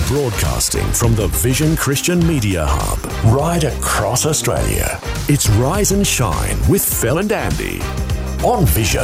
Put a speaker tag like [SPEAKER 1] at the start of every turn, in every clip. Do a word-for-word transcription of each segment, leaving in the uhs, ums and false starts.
[SPEAKER 1] Broadcasting from the Vision Christian Media Hub, right across Australia. It's Rise and Shine with Phil and Andy on Vision.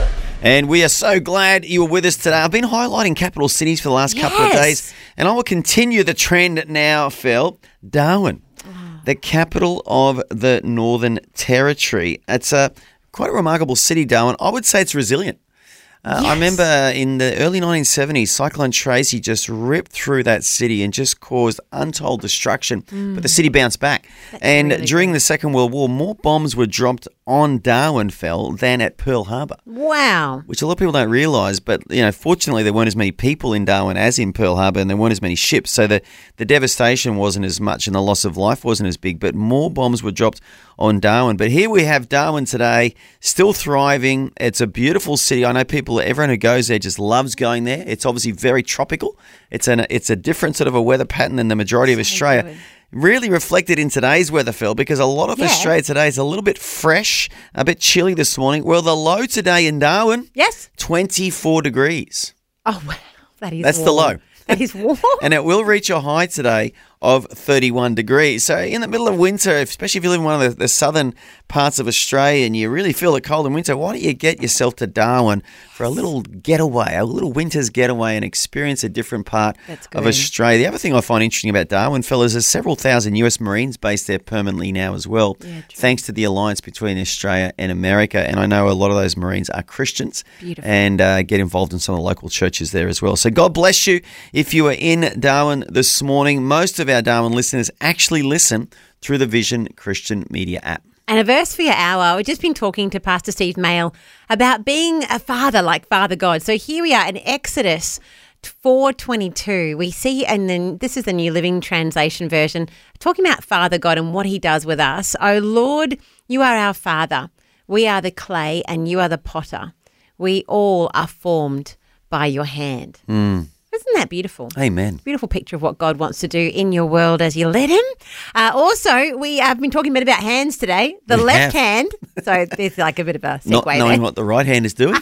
[SPEAKER 2] And we are so glad you were with us today. I've been highlighting capital cities for the last
[SPEAKER 3] Yes.
[SPEAKER 2] couple of days, and I will continue the trend now, Phil. Darwin,
[SPEAKER 3] Oh.
[SPEAKER 2] the capital of the Northern Territory. It's a quite a remarkable city, Darwin. I would say it's resilient. Uh, I
[SPEAKER 3] Yes.
[SPEAKER 2] remember in the early nineteen seventies, Cyclone Tracy just ripped through that city and just caused untold destruction. But the city bounced back. and
[SPEAKER 3] really
[SPEAKER 2] during the Second World War, more bombs were dropped on Darwin, Phil, than at Pearl Harbor,
[SPEAKER 3] Wow.
[SPEAKER 2] which a lot of people don't realise. But, you know, fortunately, there weren't as many people in Darwin as in Pearl Harbor, and there weren't as many ships. So the, the devastation wasn't as much and the loss of life wasn't as big, but more bombs were dropped on Darwin. But here we have Darwin today, still thriving. It's a beautiful city. I know people, everyone who goes there just loves going there. It's obviously very tropical. It's an it's a different sort of a weather pattern than the majority of Australia.
[SPEAKER 3] good.
[SPEAKER 2] Really reflected in today's weather, Phil, because a lot of
[SPEAKER 3] Yeah.
[SPEAKER 2] Australia today is a little bit fresh, a bit chilly this morning. Well, the low today in Darwin,
[SPEAKER 3] Yes.
[SPEAKER 2] twenty-four degrees.
[SPEAKER 3] Oh, wow. That is
[SPEAKER 2] That's the
[SPEAKER 3] warm.
[SPEAKER 2] low.
[SPEAKER 3] That is warm.
[SPEAKER 2] And it will reach a high today of thirty-one degrees. So in the middle of winter, especially if you live in one of the, the southern parts of Australia and you really feel the cold in winter, why don't you get yourself to Darwin for a little getaway, a little winter's getaway, and experience a different part
[SPEAKER 3] That's
[SPEAKER 2] of
[SPEAKER 3] good.
[SPEAKER 2] Australia. The other thing I find interesting about Darwin, fellas, is several thousand U S Marines based there permanently now as well,
[SPEAKER 3] Yeah, true.
[SPEAKER 2] thanks to the alliance between Australia and America. And I know a lot of those Marines are Christians
[SPEAKER 3] Beautiful.
[SPEAKER 2] and uh, get involved in some of the local churches there as well. So God bless you if you are in Darwin this morning. Most of our Darwin listeners actually listen through the Vision Christian Media app.
[SPEAKER 3] And a verse for your hour. We've just been talking to Pastor Steve Mail about being a father like Father God. So here we are in Exodus four twenty-two. We see, and then this is the New Living Translation version, talking about Father God and what he does with us. Oh Lord, you are our Father. We are the clay and you are the potter. We all are formed by your hand. Isn't that beautiful?
[SPEAKER 2] Amen.
[SPEAKER 3] Beautiful picture of what God wants to do in your world as you let him. Uh, also, we have been talking a bit about hands today. The
[SPEAKER 2] We
[SPEAKER 3] left
[SPEAKER 2] have.
[SPEAKER 3] hand. So there's like a bit of a segue
[SPEAKER 2] Not knowing
[SPEAKER 3] there.
[SPEAKER 2] what the right hand is doing.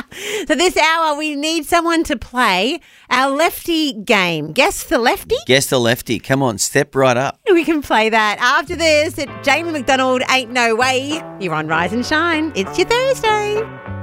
[SPEAKER 3] So this hour, we need someone to play our lefty game. Guess the lefty?
[SPEAKER 2] Guess the lefty. Come on, step right up.
[SPEAKER 3] We can play that after this at Jamie McDonald, Ain't No Way. You're on Rise and Shine. It's your Thursday.